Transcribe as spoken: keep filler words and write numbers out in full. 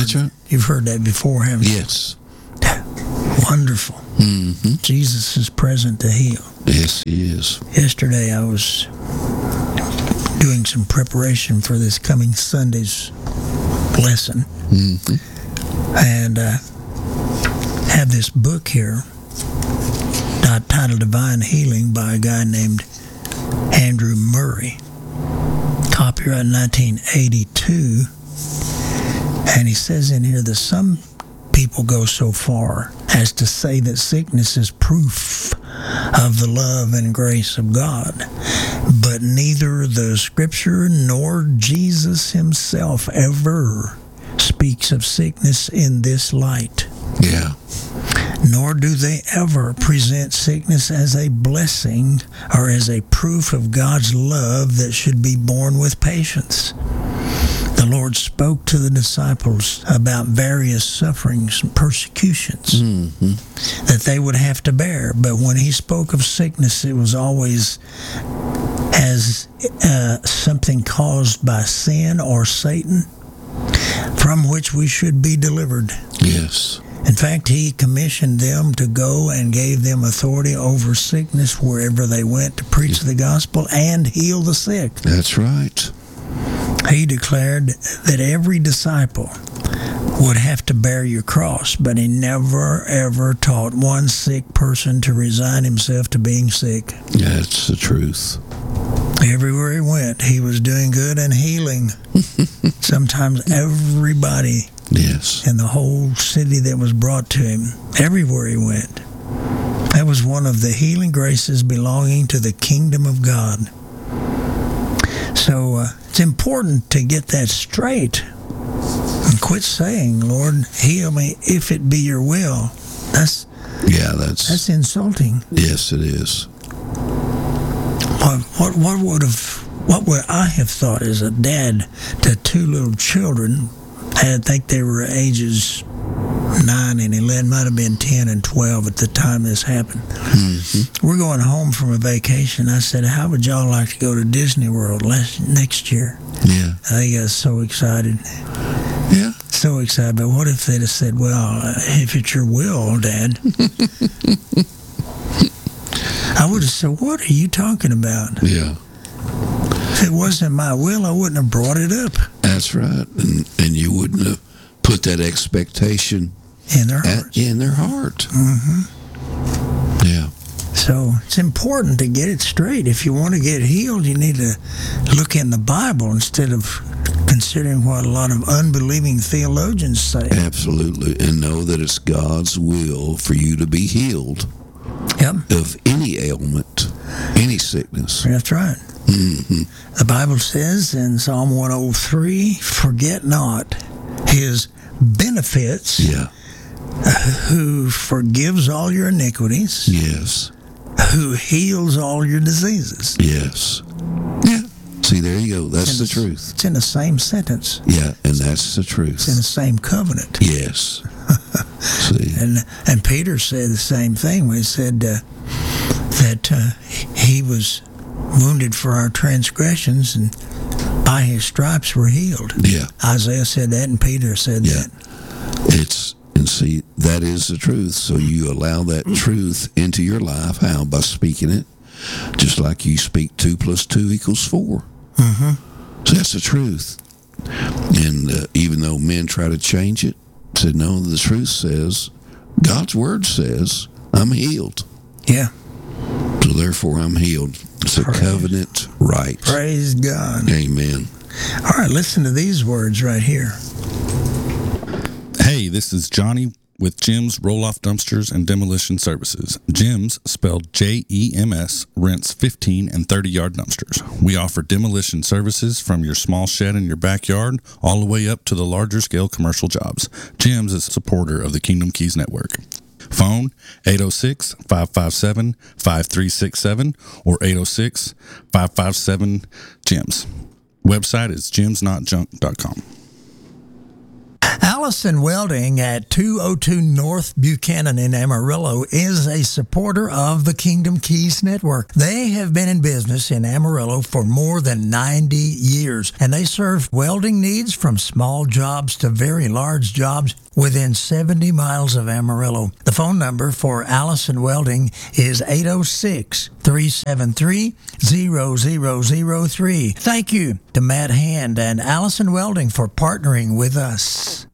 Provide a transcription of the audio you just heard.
That's right. You've heard that before, haven't you? Yes. Wonderful. Mm-hmm. Jesus is present to heal. Yes, he is. Yesterday I was doing some preparation for this coming Sunday's lesson. Mm-hmm. And uh, have this book here titled Divine Healing by a guy named Andrew Murray. Copyright nineteen eighty-two. And he says in here that some people go so far as to say that sickness is proof of the love and grace of God. But neither the Scripture nor Jesus himself ever speaks of sickness in this light. Yeah. Nor do they ever present sickness as a blessing or as a proof of God's love that should be borne with patience. The Lord spoke to the disciples about various sufferings and persecutions Mm-hmm. that they would have to bear. But when he spoke of sickness, it was always as uh, something caused by sin or Satan, from which we should be delivered. Yes. In fact, he commissioned them to go and gave them authority over sickness wherever they went to preach the gospel and heal the sick. That's right. He declared that every disciple would have to bear your cross, but he never, ever taught one sick person to resign himself to being sick. That's the truth. Everywhere he went, he was doing good and healing. Sometimes everybody Yes. in the whole city that was brought to him, everywhere he went. That was one of the healing graces belonging to the kingdom of God. So uh, it's important to get that straight and quit saying, Lord, heal me if it be your will. That's Yeah, that's... that's insulting. Yes, it is. What what what would have what would I have thought as a dad to two little children? I think they were ages nine and eleven, might have been ten and twelve at the time this happened. Mm-hmm. We're going home from a vacation. I said, how would y'all like to go to Disney World last, next year? Yeah. They got so excited. Yeah. So excited. But what if they'd have said, well, uh, if it's your will, Dad? I would have said, what are you talking about? Yeah. If it wasn't my will, I wouldn't have brought it up. That's right. And and you wouldn't have put that expectation In their at, hearts. in their heart. Mm-hmm. Yeah. So it's important to get it straight. If you want to get healed, you need to look in the Bible instead of considering what a lot of unbelieving theologians say. Absolutely. And know that it's God's will for you to be healed Yep, of any ailment, any sickness. that's right. Mm-hmm. The Bible says in Psalm one oh three, forget not his benefits, Yeah. who forgives all your iniquities, Yes. who heals all your diseases. Yes. Yeah. See, there you go. That's the It's- truth. It's in the same sentence. Yeah, and that's the It's in the truth. same covenant. Yes. See. And and Peter said the same thing when he said uh, that uh, he was wounded for our transgressions and by his stripes we're healed. Yeah. Isaiah said that and Peter said Yeah. that. It's and see that is the truth. So you allow that truth into your life. How? By speaking it, just like you speak two plus two equals four. Mm-hmm. So that's the truth. And uh, even though men try to change it, said no. The truth says, God's word says, I'm healed. Yeah. So therefore, I'm healed. It's a Praise. covenant right. Praise God. Amen. All right, listen to these words right here. Hey, this is Johnny with Jim's Roll-Off Dumpsters and Demolition Services. Jim's, spelled J E M S, rents fifteen and thirty-yard dumpsters. We offer demolition services from your small shed in your backyard all the way up to the larger scale commercial jobs. Jim's is a supporter of the Kingdom Keys Network. Phone eight oh six, five five seven, five three six seven or eight oh six, five five seven, Jims. Website is jims not junk dot com. Alex Allison Welding at two oh two North Buchanan in Amarillo is a supporter of the Kingdom Keys Network. They have been in business in Amarillo for more than ninety years, and they serve welding needs from small jobs to very large jobs within seventy miles of Amarillo. The phone number for Allison Welding is eight oh six, three seven three, zero zero zero three. Thank you to Matt Hand and Allison Welding for partnering with us.